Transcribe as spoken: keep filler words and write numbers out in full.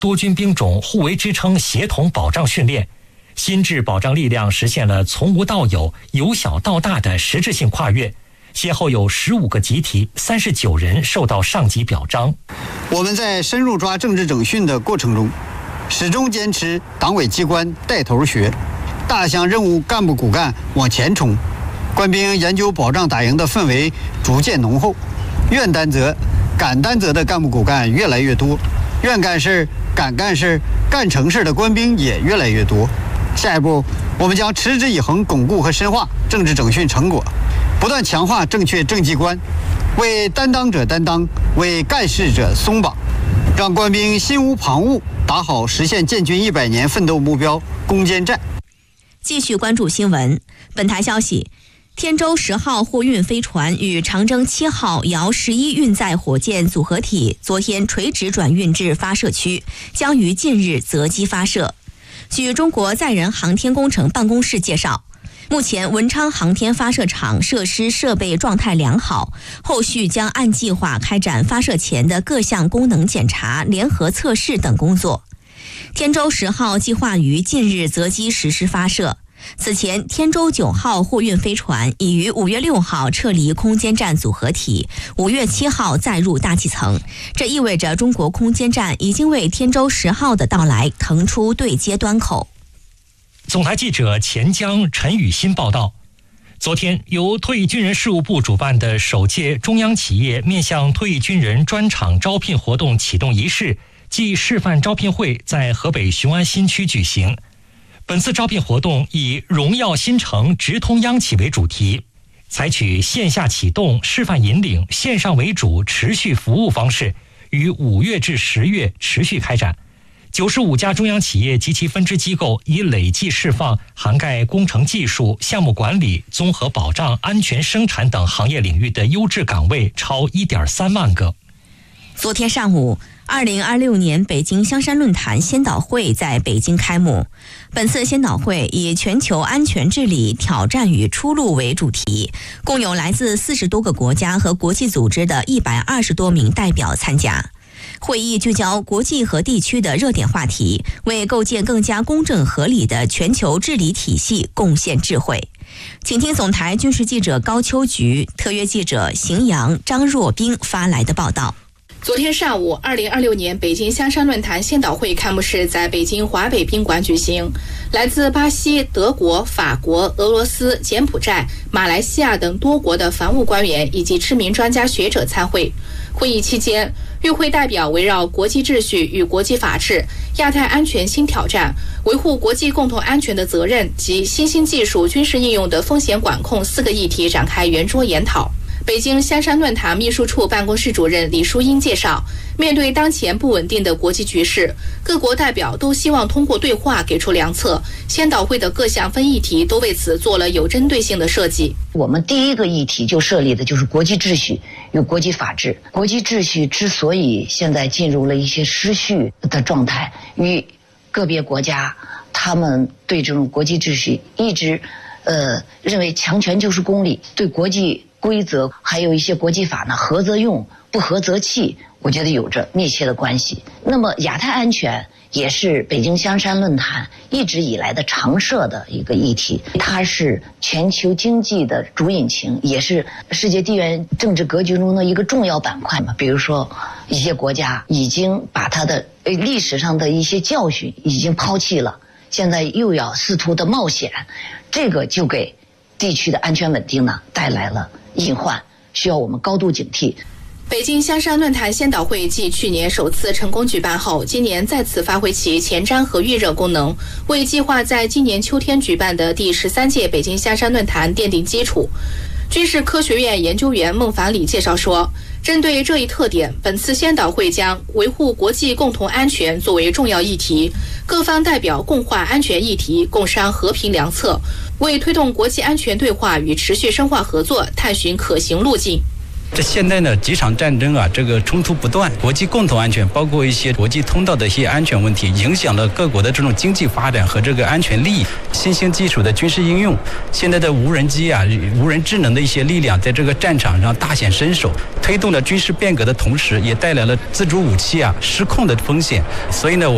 多军兵种互为支撑，协同保障训练。新制保障力量实现了从无到有、由小到大的实质性跨越，先后有十五个集体、三十九人受到上级表彰。 我们在深入抓政治整训的过程中，始终坚持党委机关带头学，大项任务干部骨干往前冲，官兵研究保障打赢的氛围逐渐浓厚，愿担责、敢担责的干部骨干越来越多，愿干事、敢干事、干成事的官兵也越来越多。下一步，我们将持之以恒巩固和深化政治整训成果，不断强化正确政绩观，为担当者担当，为干事者松绑，让官兵心无旁骛，打好实现建军一百年奋斗目标攻坚战。 继续关注新闻。本台消息，天舟十号货运飞船与长征七号遥十一运载火箭组合体昨天垂直转运至发射区，将于近日择机发射。据中国载人航天工程办公室介绍，目前文昌航天发射场设施设备状态良好，后续将按计划开展发射前的各项功能检查、联合测试等工作。天舟十号计划于近日择机实施发射。此前，天舟九号货运飞船已于五月六号撤离空间站组合体，五月七号载入大气层。这意味着中国空间站已经为天舟十号的到来腾出对接端口。 总台记者钱江、陈雨欣报道。昨天，由退役军人事务部主办的首届中央企业面向退役军人专场招聘活动启动仪式暨示范招聘会在河北雄安新区举行。本次招聘活动以荣耀新城直通央企为主题，采取线下启动、示范引领、线上为主持续服务方式，于五月至十月持续开展。九十五家中央企业及其分支机构已累计释放涵盖工程技术、项目管理、综合保障、安全生产等行业领域的优质岗位超 一点三万个。 昨天上午，二零二六年北京香山论坛先导会在北京开幕。本次先导会以全球安全治理挑战与出路为主题，共有来自四十多个国家和国际组织的一百二十多名代表参加。会议聚焦国际和地区的热点话题，为构建更加公正合理的全球治理体系贡献智慧。请听总台军事记者高秋菊、特约记者邢阳、张若冰发来的报道。 昨天上午，二零二六年北京香山论坛先导会开幕式在北京华北宾馆举行。来自巴西、德国、法国、俄罗斯、柬埔寨、马来西亚等多国的防务官员以及知名专家学者参会。会议期间，与会代表围绕国际秩序与国际法治、亚太安全新挑战、维护国际共同安全的责任及新兴技术军事应用的风险管控四个议题展开圆桌研讨。北京香山论坛秘书处办公室主任李淑英介绍，面对当前不稳定的国际局势，各国代表都希望通过对话给出良策。先导会的各项分议题都为此做了有针对性的设计。 我们第一个议题就设立的就是国际秩序与国际法治。国际秩序之所以现在进入了一些失序的状态，与个别国家他们对这种国际秩序一直呃认为强权就是公理，对国际规则还有一些国际法呢，合则用，不合则弃，我觉得有着密切的关系。那么亚太安全也是北京香山论坛一直以来的常设的一个议题，它是全球经济的主引擎，也是世界地缘政治格局中的一个重要板块嘛。比如说一些国家已经把它的历史上的一些教训已经抛弃了，现在又要试图的冒险，这个就给地区的安全稳定呢带来了隐患，需要我们高度警惕。 北京香山论坛先导会继去年首次成功举办后，今年再次发挥其前瞻和预热功能，为计划在今年秋天举办的第十三届北京香山论坛奠定基础。军事科学院研究员孟凡礼介绍说，针对这一特点，本次先导会将维护国际共同安全作为重要议题，各方代表共话安全议题，共商和平良策，为推动国际安全对话与持续深化合作探寻可行路径。 这现在呢，几场战争啊，这个冲突不断，国际共同安全，包括一些国际通道的一些安全问题，影响了各国的这种经济发展和这个安全利益。新兴技术的军事应用，现在的无人机啊、无人智能的一些力量，在这个战场上大显身手，推动了军事变革的同时，也带来了自主武器啊失控的风险。所以呢，我